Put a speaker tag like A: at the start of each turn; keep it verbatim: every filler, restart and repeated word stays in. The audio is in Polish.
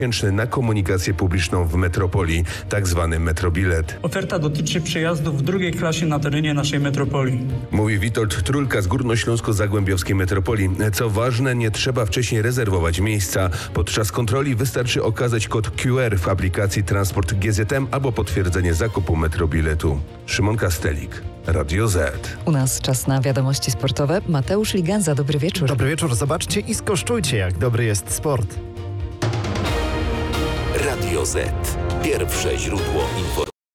A: na komunikację publiczną w metropolii, tak zwany metrobilet.
B: Oferta dotyczy przejazdów w drugiej klasie na terenie naszej metropolii.
A: Mówi Witold Trulka z Górnośląsko-Zagłębiowskiej Metropolii. Co ważne, nie trzeba wcześniej rezerwować miejsca. Podczas kontroli wystarczy okazać kod Q R w aplikacji Transport G Z M albo potwierdzenie zakupu metrobiletu. Szymon Kastelik, Radio Z.
C: U nas czas na wiadomości sportowe. Mateusz Liganza, dobry wieczór.
D: Dobry wieczór, zobaczcie i skosztujcie, jak dobry jest sport.
E: Radio Z. Pierwsze źródło informacji.